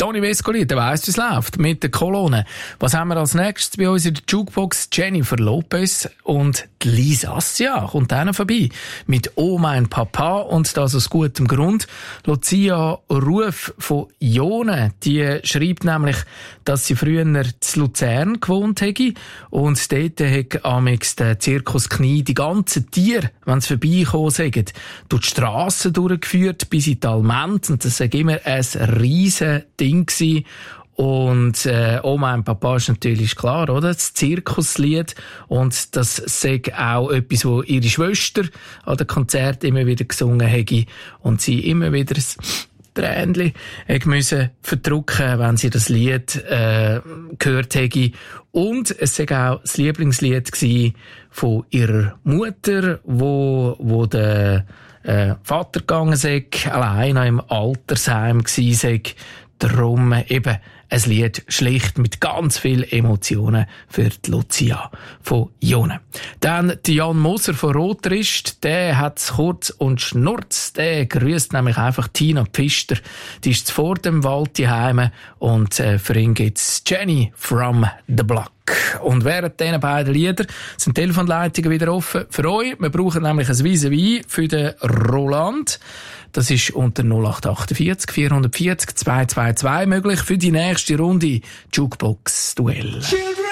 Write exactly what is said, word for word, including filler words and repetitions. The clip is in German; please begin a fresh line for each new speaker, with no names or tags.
Toni Vescoli, der weiss, wie es läuft, mit der Kolonne. Was haben wir als nächstes bei uns in der Jukebox? Jennifer Lopez und Lisa Assia kommt dann vorbei. Mit «Oh mein Papa» und das aus gutem Grund. Lucia Ruf von Jone, die schreibt nämlich, dass sie früher in Luzern gewohnt hätte und dort hat amix der Zirkus Knie die ganzen Tiere, wenn sie vorbeikommen sind, durch die Strassen durchgeführt bis in die Alment und das war immer ein riesen Ding gewesen. Und äh, «Oh mein Papa» ist natürlich klar, oder? Das Zirkuslied. Und das sagt auch etwas, wo ihre Schwester an den Konzerten immer wieder gesungen hätte. Und sie immer wieder ein Tränchen müssen verdrücken, wenn sie das Lied äh, gehört hätte. Und es war auch das Lieblingslied gewesen von ihrer Mutter, wo, wo der äh, Vater gegangen ist, allein im Altersheim gewesen ist. Darum eben ein Lied schlicht mit ganz vielen Emotionen für die Lucia von Jone. Dann die Jan Moser von Rotrist, der hat's kurz und schnurz, der grüßt nämlich einfach Tina Pfister. Die ist vor dem Wald daheim und äh, für ihn gibt's Jenny from the Block. Und während diesen beiden Lieder sind die Telefonleitungen wieder offen für euch. Wir brauchen nämlich ein Vis-à-vis für den Roland. Das ist unter null acht vier acht vier vier zwanzig zwei zwei zwei möglich für die nächste Runde Jukebox Duell.